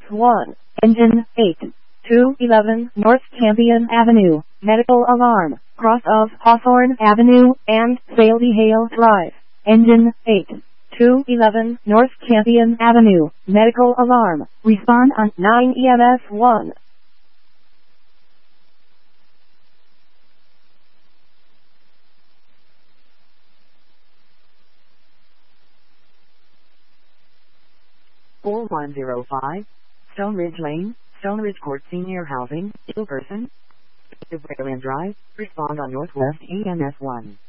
1, engine 8. 211 North Campion Avenue, medical alarm, cross of Hawthorne Avenue and Saley Hale Drive, engine 8. 211 North Campion Avenue, medical alarm, respond on 9 EMS 1. (4105) Stone Ridge Lane, Stone Ridge Court Senior Housing, Ilperson, Braylon Drive, respond on Northwest EMS 1.